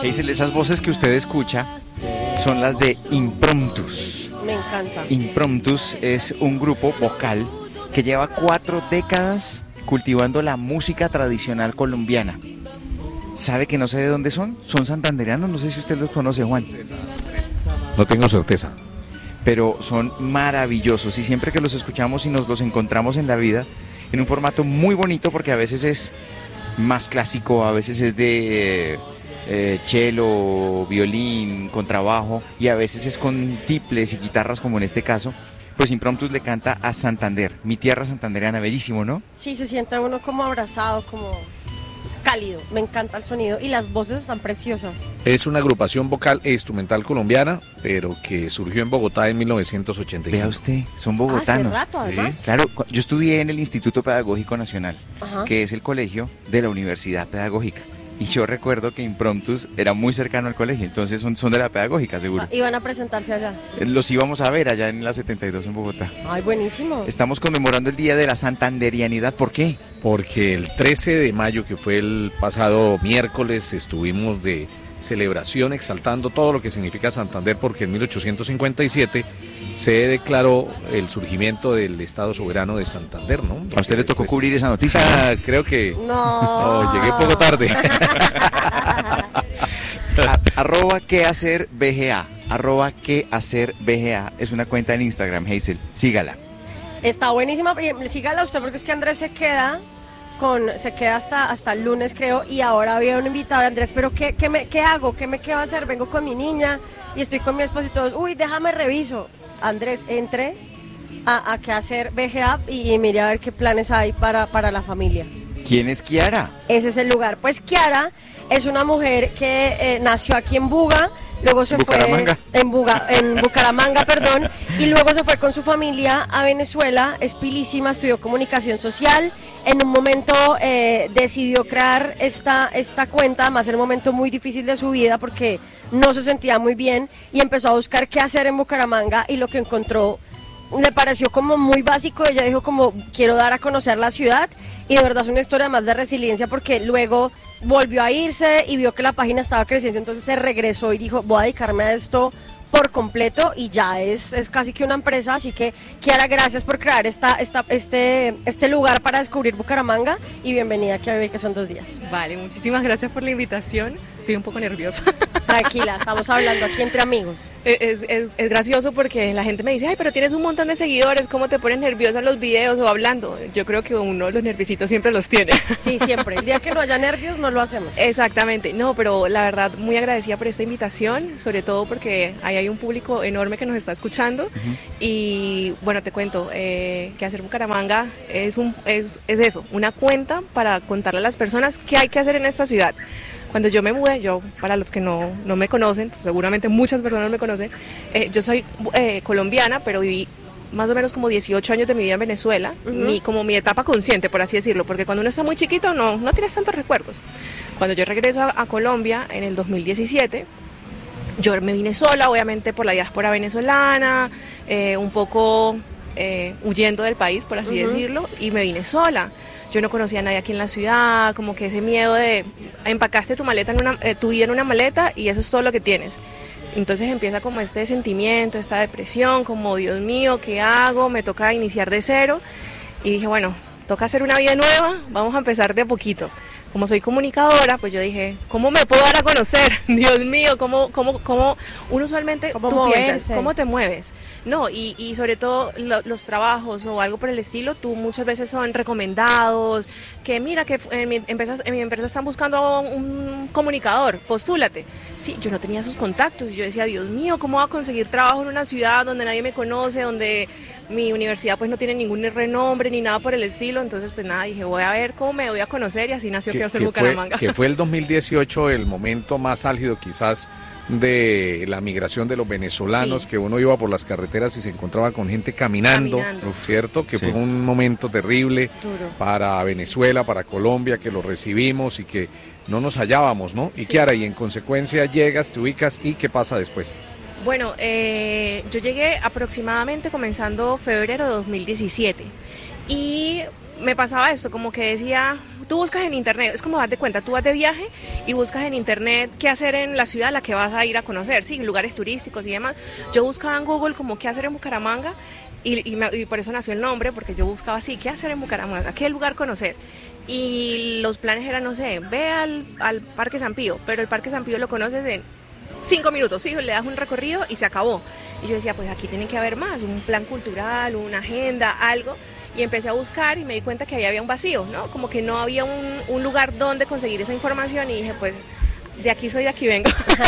Hazel, esas voces que usted escucha son las de Impromptus. Me encanta. Impromptus es un grupo vocal que lleva 4 décadas cultivando la música tradicional colombiana. ¿Sabe que no sé de dónde son? Son santandereanos, no sé si usted los conoce, Juan. No tengo certeza. Pero son maravillosos y siempre que los escuchamos y nos los encontramos en la vida, en un formato muy bonito, porque a veces es más clásico, a veces es de cello, violín, contrabajo, y a veces es con tiples y guitarras, como en este caso. Pues Impromptus le canta a Santander, mi tierra santandereana, bellísimo, ¿no? Sí, se siente uno como abrazado, como cálido. Me encanta el sonido y las voces están preciosas. Es una agrupación vocal e instrumental colombiana, pero que surgió en Bogotá en 1985. Vea usted, son bogotanos. Hace rato, además. Claro, yo estudié en el Instituto Pedagógico Nacional, Ajá. que es el colegio de la Universidad Pedagógica. Y yo recuerdo que Impromptus era muy cercano al colegio, entonces son de la Pedagógica, seguro. Iban a presentarse allá. Los íbamos a ver allá en la 72 en Bogotá. Ay, buenísimo. Estamos conmemorando el Día de la Santanderianidad. ¿Por qué? Porque el 13 de mayo, que fue el pasado miércoles, estuvimos de celebración exaltando todo lo que significa Santander, porque en 1857 se declaró el surgimiento del Estado soberano de Santander, ¿no? ¿A usted le tocó cubrir esa noticia? Creo que No. llegué poco tarde. Arroba qué hacer BGA. Arroba qué hacer BGA. Es una cuenta en Instagram, Hazel. Sígala. Está buenísima. Sígala usted, porque es que Andrés se queda hasta el lunes, creo, y ahora había un invitado de Andrés, pero ¿qué hago? ¿Qué va a hacer? Vengo con mi niña y estoy con mi esposo y todos, uy, déjame reviso. Andrés, entre a qué hacer BGA y mire a ver qué planes hay para la familia. ¿Quién es Kiara? Ese es el lugar. Pues Kiara es una mujer que nació aquí en Buga, luego se Bucaramanga. fue en Bucaramanga, perdón, y luego se fue con su familia a Venezuela. Es pilísima, estudió comunicación social. En un momento decidió crear esta cuenta, más en un momento muy difícil de su vida porque no se sentía muy bien y empezó a buscar qué hacer en Bucaramanga, y lo que encontró le pareció como muy básico. Ella dijo como, quiero dar a conocer la ciudad, y de verdad es una historia más de resiliencia, porque luego volvió a irse y vio que la página estaba creciendo, entonces se regresó y dijo, voy a dedicarme a esto por completo, y ya es casi que una empresa. Así que, Kiara, gracias por crear este lugar para descubrir Bucaramanga, y bienvenida, que son 2 días. Vale, muchísimas gracias por la invitación. Estoy un poco nerviosa. Tranquila, estamos hablando aquí entre amigos. Es gracioso porque la gente me dice, ay, pero tienes un montón de seguidores, ¿cómo te pones nerviosa en los videos o hablando? Yo creo que uno los nervisitos siempre los tiene. Sí, siempre. El día que no haya nervios, no lo hacemos. Exactamente. No, pero la verdad, muy agradecida por esta invitación, sobre todo porque ahí hay un público enorme que nos está escuchando. Y bueno, te cuento, que hacer Bucaramanga es eso, una cuenta para contarle a las personas qué hay que hacer en esta ciudad. Cuando yo me mudé, para los que no me conocen, pues seguramente muchas personas me conocen, yo soy colombiana, pero viví más o menos como 18 años de mi vida en Venezuela, como mi etapa consciente, por así decirlo, porque cuando uno está muy chiquito no tienes tantos recuerdos. Cuando yo regreso a Colombia en el 2017, yo me vine sola, obviamente por la diáspora venezolana, un poco huyendo del país, por así decirlo, y me vine sola. Yo no conocía a nadie aquí en la ciudad, como que ese miedo de empacaste tu vida en una maleta y eso es todo lo que tienes. Entonces empieza como este sentimiento, esta depresión, como Dios mío, ¿qué hago? Me toca iniciar de cero. Y dije, bueno, toca hacer una vida nueva, vamos a empezar de a poquito. Como soy comunicadora, pues yo dije, ¿cómo me puedo dar a conocer? Dios mío, ¿cómo uno usualmente tú piensas, ¿cómo te mueves? No, y sobre todo los trabajos o algo por el estilo, tú muchas veces son recomendados, que mira, que en mi empresa están buscando un comunicador, postúlate. Sí, yo no tenía esos contactos y yo decía, Dios mío, ¿cómo voy a conseguir trabajo en una ciudad donde nadie me conoce, donde mi universidad pues no tiene ningún renombre ni nada por el estilo? Entonces pues nada, dije, voy a ver cómo me voy a conocer, y así nació Quiero Ser Bucaramanga. Que fue el 2018 el momento más álgido quizás de la migración de los venezolanos, sí. Que uno iba por las carreteras y se encontraba con gente caminando. ¿Cierto? Que sí. Fue un momento terrible. Duro. Para Venezuela, para Colombia, que lo recibimos y que no nos hallábamos, ¿no? Y sí. Kiara, y en consecuencia llegas, te ubicas, ¿y qué pasa después? Bueno, yo llegué aproximadamente comenzando febrero de 2017 y me pasaba esto, como que decía, tú buscas en internet, es como darte cuenta, tú vas de viaje y buscas en internet qué hacer en la ciudad a la que vas a ir a conocer, sí, lugares turísticos y demás. Yo buscaba en Google como qué hacer en Bucaramanga y por eso nació el nombre, porque yo buscaba así, qué hacer en Bucaramanga, qué lugar conocer. Y los planes eran, no sé, ve al Parque San Pío, pero el Parque San Pío lo conoces en 5 minutos, ¿sí? Le das un recorrido y se acabó. Y yo decía, pues aquí tiene que haber más, un plan cultural, una agenda, algo. Y empecé a buscar y me di cuenta que ahí había un vacío, ¿no? Como que no había un lugar donde conseguir esa información y dije, pues de aquí soy, de aquí vengo.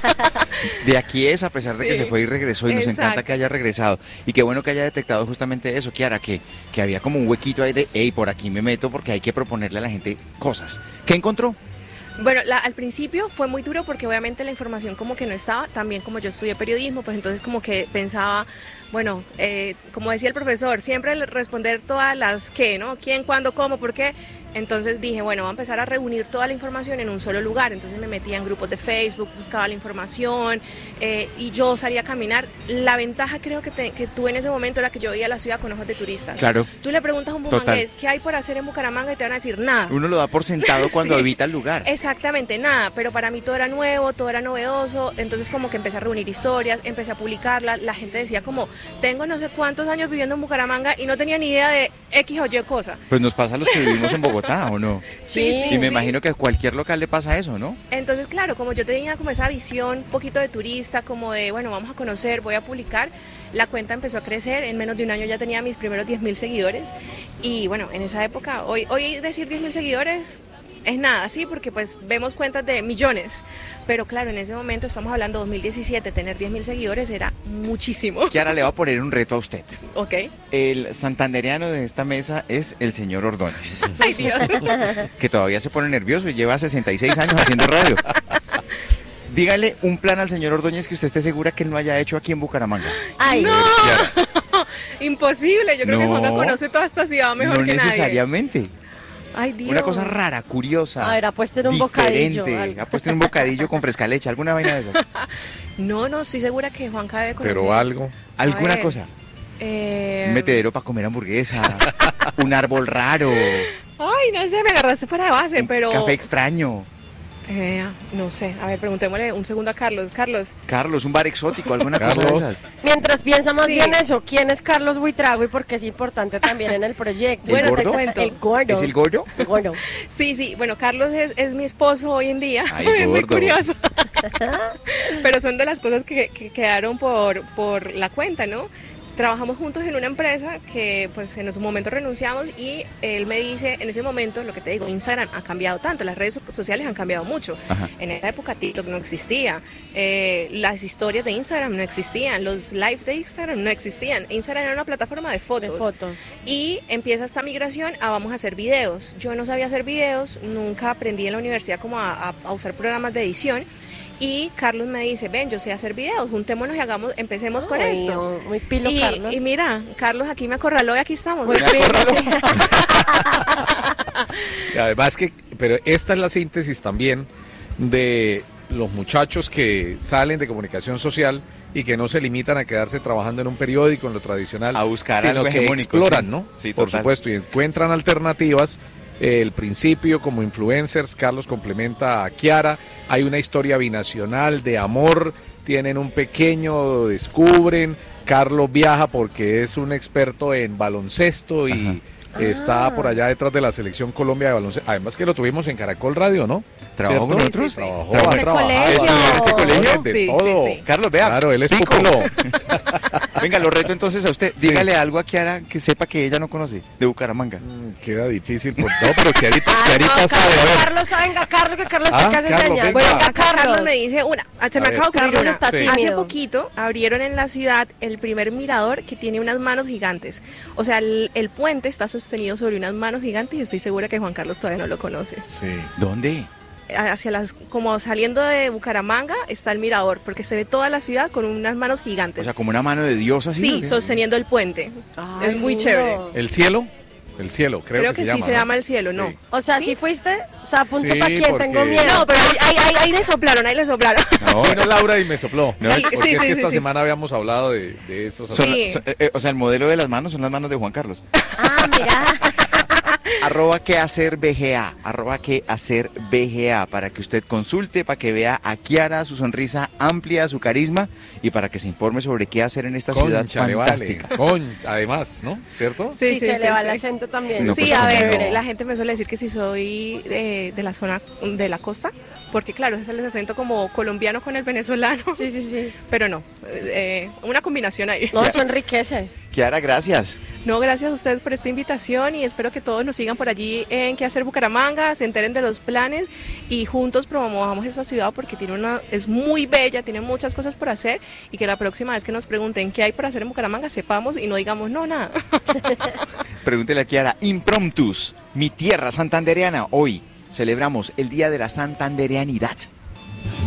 De aquí es, a pesar de que se fue y regresó, y nos Exacto. encanta que haya regresado. Y qué bueno que haya detectado justamente eso, Kiara, que había como un huequito ahí de, hey, por aquí me meto porque hay que proponerle a la gente cosas. ¿Qué encontró? Bueno, al principio fue muy duro porque obviamente la información como que no estaba, también como yo estudié periodismo, pues entonces como que pensaba, bueno, como decía el profesor, siempre responder todas las qué, ¿no? ¿Quién, cuándo, cómo, por qué? Entonces dije, bueno, voy a empezar a reunir toda la información en un solo lugar. Entonces me metía en grupos de Facebook, buscaba la información y yo salía a caminar. La ventaja creo que tuve en ese momento era que yo veía la ciudad con ojos de turistas. Claro. Tú le preguntas a un bumangués, ¿qué hay por hacer en Bucaramanga? Y te van a decir, nada. Uno lo da por sentado cuando Sí. habita el lugar. Exactamente, nada, pero para mí todo era nuevo, todo era novedoso, entonces como que empecé a reunir historias, empecé a publicarlas, la gente decía como, tengo no sé cuántos años viviendo en Bucaramanga y no tenía ni idea de X o Y cosa. Pues nos pasa a los que vivimos en Bogotá, ¿o no? Sí, Y me imagino que a cualquier local le pasa eso, ¿no? Entonces, claro, como yo tenía como esa visión un poquito de turista, como de, bueno, vamos a conocer, voy a publicar, la cuenta empezó a crecer, en menos de un año ya tenía mis primeros 10.000 seguidores y bueno, en esa época, hoy decir 10.000 seguidores es nada, sí, porque pues vemos cuentas de millones, pero claro, en ese momento, estamos hablando de 2017, tener 10.000 seguidores era muchísimo. Kiara le va a poner un reto a usted. Ok. El santandereano de esta mesa es el señor Ordóñez, Ay, Dios. que todavía se pone nervioso y lleva 66 años haciendo radio. Dígale un plan al señor Ordóñez que usted esté segura que él no haya hecho aquí en Bucaramanga. Ay, No. Kiara. Imposible, yo creo que No. Juanca conoce toda esta ciudad mejor No que nadie. necesariamente. Ay, Dios. Una cosa rara, curiosa. A ver, apuesto en un bocadillo, diferente. algo. Apuesto en un bocadillo con fresca leche, alguna vaina de esas. No, estoy segura que Juanca debe conocer. Pero algo. ¿Alguna ver. cosa? Eh, Un metedero para comer hamburguesa, un árbol raro, Ay, no sé, me agarraste fuera de base, un pero... café extraño. No sé, a ver, preguntémosle un segundo a Carlos. Carlos, Carlos, un bar exótico, alguna cosa Carlos. de esas. Mientras piensa más Sí. bien eso, ¿quién es Carlos Buitrago y por qué es importante también en el proyecto? ¿El bueno, gordo? te cuento. El gordo. ¿Es el gordo? El gordo. Sí, bueno, Carlos es mi esposo hoy en día. Ay, Es muy gordo. curioso. Pero son de las cosas que quedaron por la cuenta, ¿no? Trabajamos juntos en una empresa que pues en su momento renunciamos y él me dice, en ese momento, lo que te digo, Instagram ha cambiado tanto, las redes sociales han cambiado mucho. Ajá. En esa época TikTok no existía, las historias de Instagram no existían, los live de Instagram no existían. Instagram era una plataforma de De fotos. fotos. Y empieza esta migración a vamos a hacer videos. Yo no sabía hacer videos, nunca aprendí en la universidad como a usar programas de edición. Y Carlos me dice, ven, yo sé hacer videos, juntémonos y empecemos con Ay, esto. Muy pilo, Carlos. Y mira, Carlos aquí me acorraló y aquí estamos. Muy Me pilo, acorraló. sí. Y además pero esta es la síntesis también de los muchachos que salen de comunicación social y que no se limitan a quedarse trabajando en un periódico, en lo tradicional, A buscar sino algo que hegemónico, exploran, sí. ¿no? Sí, Por total. supuesto, y encuentran alternativas. El principio como influencers, Carlos complementa a Kiara, hay una historia binacional de amor, tienen un pequeño, descubren, Carlos viaja porque es un experto en baloncesto y está por allá detrás de la selección Colombia de baloncesto, además que lo tuvimos en Caracol Radio, ¿no? ¿Trabajó con ¿Cierto? nosotros? Trabajó, ¿Trabajó ha en trabajado, colegio? estudió en este colegio, de Sí, todo. sí, sí. Carlos, vea. Claro, él es pico. populo. Venga, lo reto entonces a usted. Sí. Dígale algo a Kiara que sepa que ella no conoce de Bucaramanga. Queda difícil, no, pero Kiarita, Ah, Kiarita no, sabe, a ver. Carlos, venga, Carlos, que Carlos Ah, te hace Carlos, señal. venga. Bueno, Venga, acá Carlos me dice una, se me A ver. acaba de ocurrir Carlos una. está Sí. tímido. Hace poquito abrieron en la ciudad el primer mirador que tiene unas manos gigantes. O sea, el puente está sostenido sobre unas manos gigantes y estoy segura que Juan Carlos todavía no lo conoce. Sí. ¿Dónde? Como saliendo de Bucaramanga está el mirador, porque se ve toda la ciudad con unas manos gigantes. O sea, como una mano de Dios así. sí, ¿o qué? sosteniendo el puente. Ay, es muy lindo. chévere. ¿El cielo? El cielo, creo que sí llama, se ¿no? llama el cielo, ¿no? Sí. O sea, ¿Sí? ¿sí fuiste? O sea, apunte Sí, para quién, porque- tengo miedo. No, pero ahí le soplaron, ahí le soplaron. No, vino Laura y me sopló. No, Porque sí, es sí, que sí, esta sí. semana habíamos hablado de estos Son- Sí. o sea, el modelo de las manos son las manos de Juan Carlos. Ah, mira. @quehacerbga, @quehacerbga, para que usted consulte, para que vea a Kiara, su sonrisa amplia, su carisma, y para que se informe sobre qué hacer en esta ciudad fantástica. Además, ¿no? ¿Cierto? Sí, se le va el acento también. No, Sí, pues, a ver, no. la gente me suele decir que si soy de la zona de la costa, porque claro, es el acento como colombiano con el venezolano. Sí, sí, sí. Pero no, una combinación ahí. No, eso enriquece. Kiara, gracias. No, gracias a ustedes por esta invitación y espero que todos nos sigan por allí en Qué Hacer Bucaramanga, se enteren de los planes y juntos promovamos esta ciudad porque es muy bella, tiene muchas cosas por hacer y que la próxima vez que nos pregunten qué hay por hacer en Bucaramanga sepamos y no digamos no, nada. Pregúntele a Kiara, impromptus, mi tierra santandereana. Hoy celebramos el Día de la Santandereanidad.